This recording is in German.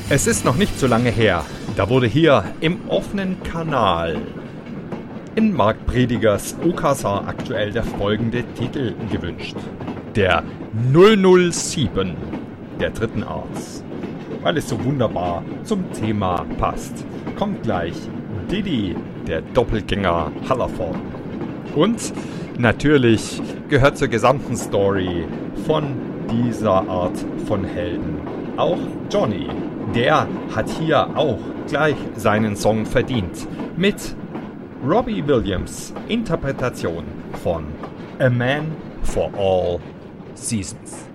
Es ist noch nicht so lange her, da wurde hier im offenen Kanal in Marc Predigers Okasa aktuell der folgende Titel gewünscht. Der 007 der dritten Art. Weil es so wunderbar zum Thema passt, kommt gleich Diddy, der Doppelgänger Hallervorden. Und natürlich gehört zur gesamten Story von dieser Art von Helden auch Johnny. Der hat hier auch gleich seinen Song verdient mit Robbie Williams Interpretation von A Man for All Seasons.